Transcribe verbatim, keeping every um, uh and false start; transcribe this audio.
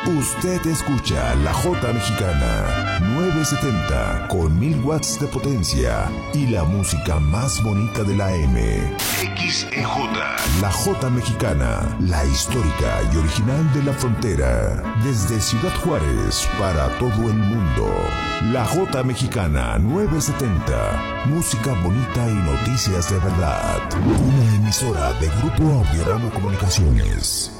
Usted escucha la Jota Mexicana nueve setenta con mil watts de potencia y la música más bonita de la M. X E J. La Jota Mexicana, la histórica y original de la frontera. Desde Ciudad Juárez para todo el mundo. La Jota Mexicana nueve setenta. Música bonita y noticias de verdad. Una emisora de Grupo Audiorama Comunicaciones.